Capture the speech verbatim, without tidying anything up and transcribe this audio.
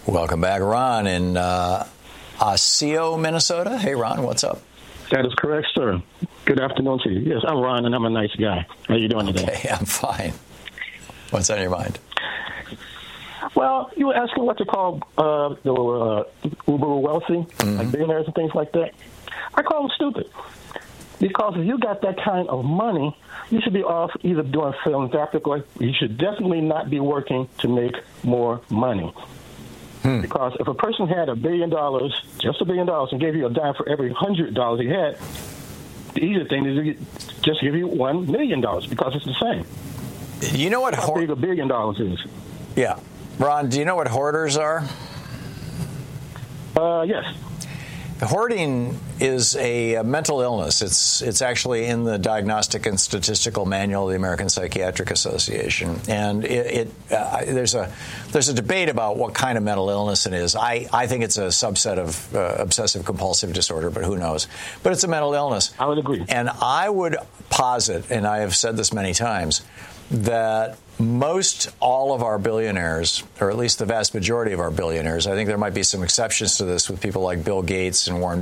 Welcome back, Ron, in uh, Osseo, Minnesota. Hey, Ron, what's up? That is correct, sir. Good afternoon to you. Yes, I'm Ron, and I'm a nice guy. How are you doing today? Okay, I'm fine. What's on your mind? Well, you were asking what to call uh, the uh, uber wealthy, mm-hmm. like billionaires and things like that. I call them stupid. Because if you got that kind of money, you should be off either doing philanthropic work. You should definitely not be working to make more money. Hmm. Because if a person had a billion dollars, just a billion dollars, and gave you a dime for every hundred dollars he had, the easier thing is to get, just give you one million dollars because it's the same. You know what How hor- big a billion dollars is? Yeah, Ron. Do you know what hoarders are? Uh, yes. Hoarding is a, a mental illness. It's it's actually in the Diagnostic and Statistical Manual of the American Psychiatric Association, and it, it uh, there's a there's a debate about what kind of mental illness it is. I, I think it's a subset of uh, obsessive compulsive disorder, but who knows? But it's a mental illness. I would agree. And I would posit, and I have said this many times, that most all of our billionaires, or at least the vast majority of our billionaires, I think there might be some exceptions to this with people like Bill Gates and Warren